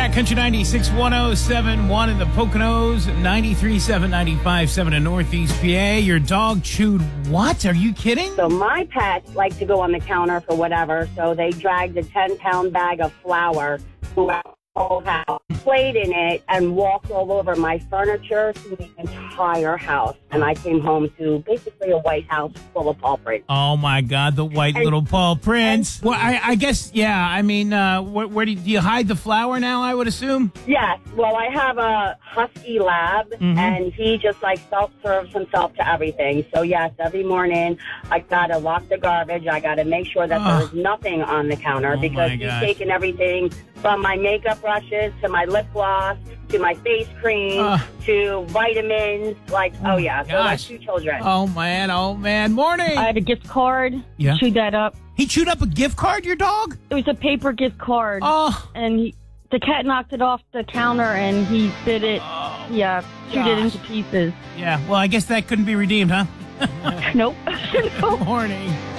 back. Country 96, 107.1 in the Poconos, 93.7, 95.7 in Northeast PA. Your dog chewed what? Are you kidding? So my pets like to go on the counter for whatever, so they dragged a 10-pound bag of flour throughout the whole house, played in it, and walked all over my furniture through the entire house. And I came home to basically a white house full of paw prints. Oh, my God, the white little paw prints. Well, I guess, yeah, I mean, where do you hide the flour now, I would assume? Yes. Well, I have a husky lab, and he just, self-serves himself to everything. So, yes, every morning I got to lock the garbage. I got to make sure that there's nothing on the counter because he's taken everything from my makeup brushes to my lip gloss to my face cream to vitamins. Oh, yeah. So I have 2 children. Oh, man. Morning. I had a gift card. Yeah. Chewed that up. He chewed up a gift card, your dog? It was a paper gift card. Oh. And the cat knocked it off the counter and he bit it. Chewed it into pieces. Yeah, well, I guess that couldn't be redeemed, huh? Nope. Morning.